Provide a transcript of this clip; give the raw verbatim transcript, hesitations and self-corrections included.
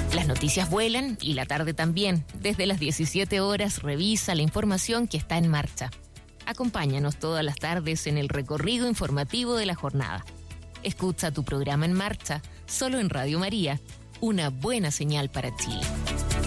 Las noticias vuelan y la tarde también. Desde las diecisiete horas revisa la información que está en marcha. Acompáñanos todas las tardes en el recorrido informativo de la jornada. Escucha tu programa En Marcha, solo en Radio María, una buena señal para Chile.